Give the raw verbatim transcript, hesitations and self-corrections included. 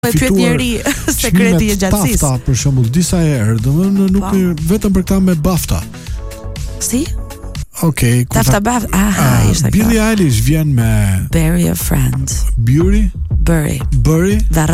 e pyet njëri sekreti i gjatësisë. BAFTA për shembull disa herë, domethënë nuk vetëm për këtë me BAFTA. Si? Okej, BAFTA BAFTA. Aha, ishte kjo. Billie Eilish vjen me Bury a Friend. Bury? Bury. Bury?